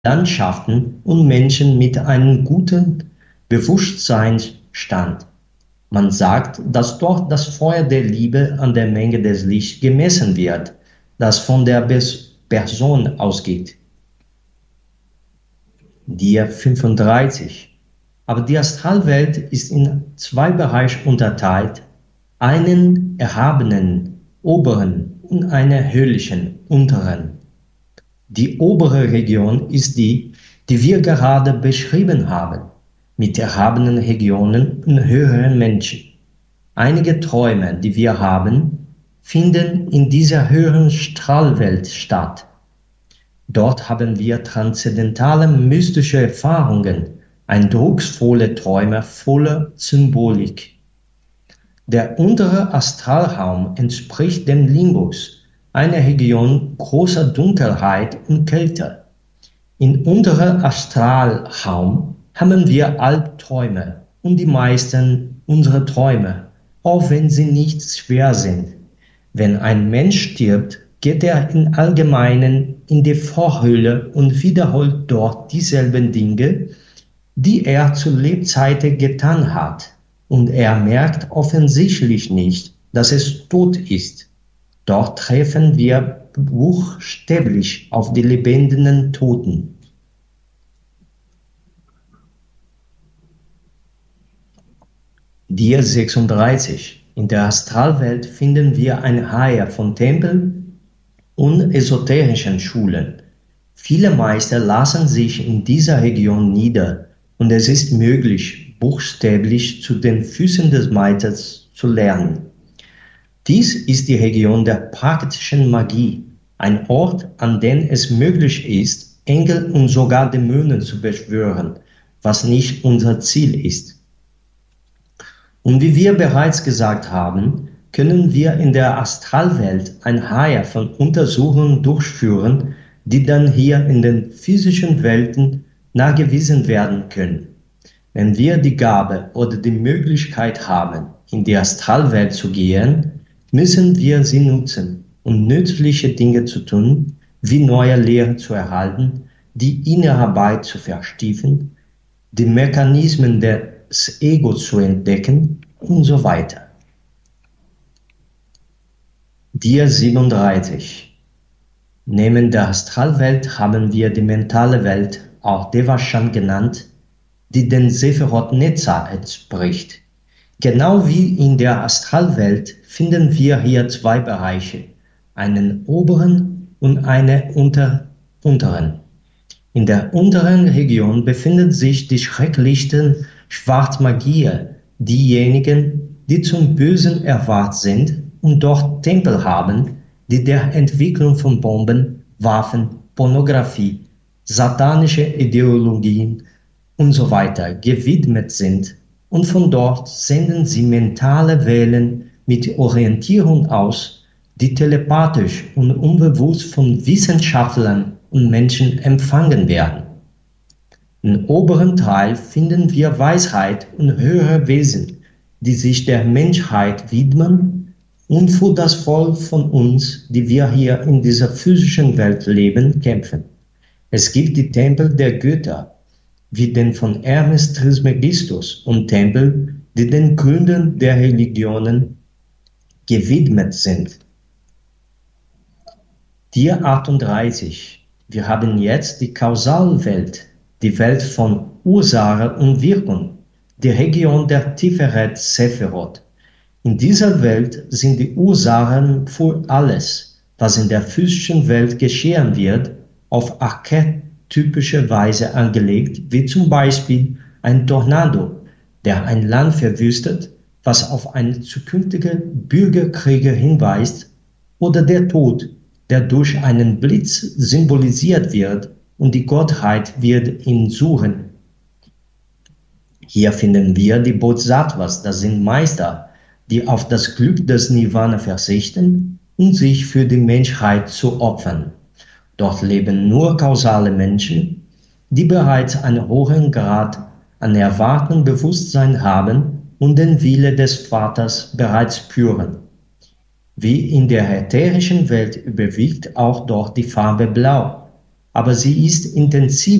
Landschaften und Menschen mit einem guten Bewusstseinsstand. Man sagt, dass dort das Feuer der Liebe an der Menge des Lichts gemessen wird, das von der Person ausgeht. Dia 35. Aber die Astralwelt ist in zwei Bereiche unterteilt, einen erhabenen, oberen und einen höhlichen, unteren. Die obere Region ist die wir gerade beschrieben haben, mit erhabenen Regionen und höheren Menschen. Einige Träume, die wir haben, finden in dieser höheren Strahlwelt statt. Dort haben wir transzendentale mystische Erfahrungen, eindrucksvolle Träume voller Symbolik. Der untere Astralraum entspricht dem Limbus, einer Region großer Dunkelheit und Kälte. Im unteren Astralraum haben wir Albträume und die meisten unserer Träume, auch wenn sie nicht schwer sind. Wenn ein Mensch stirbt, geht er im Allgemeinen in die Vorhöhle und wiederholt dort dieselben Dinge, die er zu Lebzeiten getan hat, und er merkt offensichtlich nicht, dass es tot ist. Dort treffen wir buchstäblich auf die lebenden Toten. Dia 36. In der Astralwelt finden wir eine Reihe von Tempeln und esoterischen Schulen. Viele Meister lassen sich in dieser Region nieder und es ist möglich, buchstäblich zu den Füßen des Meisters zu lernen. Dies ist die Region der praktischen Magie, ein Ort, an dem es möglich ist, Engel und sogar Dämonen zu beschwören, was nicht unser Ziel ist. Und wie wir bereits gesagt haben, können wir in der Astralwelt eine Reihe von Untersuchungen durchführen, die dann hier in den physischen Welten nachgewiesen werden können. Wenn wir die Gabe oder die Möglichkeit haben, in die Astralwelt zu gehen, müssen wir sie nutzen, um nützliche Dinge zu tun, wie neue Lehren zu erhalten, die Innenarbeit zu vertiefen, die Mechanismen des Ego zu entdecken und so weiter. Dia 37. Neben der Astralwelt haben wir die mentale Welt, auch Devachan genannt, die den Sephirot Netza entspricht. Genau wie in der Astralwelt finden wir hier zwei Bereiche, einen oberen und einen unteren. In der unteren Region befinden sich die schrecklichsten Schwarzmagier, diejenigen, die zum Bösen erwahrt sind und dort Tempel haben, die der Entwicklung von Bomben, Waffen, Pornografie, satanische Ideologien und so weiter gewidmet sind, und von dort senden sie mentale Wellen mit Orientierung aus, die telepathisch und unbewusst von Wissenschaftlern und Menschen empfangen werden. Im oberen Teil finden wir Weisheit und höhere Wesen, die sich der Menschheit widmen und für das Volk von uns, die wir hier in dieser physischen Welt leben, kämpfen. Es gibt die Tempel der Götter, wie den von Hermes Trismegistus, und Tempel, die den Gründern der Religionen gewidmet sind. Dia 38. Wir haben jetzt die Kausalwelt, die Welt von Ursache und Wirkung, die Region der Tiferet Sephirot. In dieser Welt sind die Ursachen für alles, was in der physischen Welt geschehen wird, auf archetypische Weise angelegt, wie zum Beispiel ein Tornado, der ein Land verwüstet, was auf einen zukünftigen Bürgerkrieg hinweist, oder der Tod, der durch einen Blitz symbolisiert wird und die Gottheit wird ihn suchen. Hier finden wir die Bodhisattvas, das sind Meister, die auf das Glück des Nirvana verzichten und sich für die Menschheit zu opfern. Dort leben nur kausale Menschen, die bereits einen hohen Grad an erwachtem Bewusstsein haben und den Wille des Vaters bereits spüren. Wie in der ätherischen Welt überwiegt auch dort die Farbe Blau. aber sie ist intensiver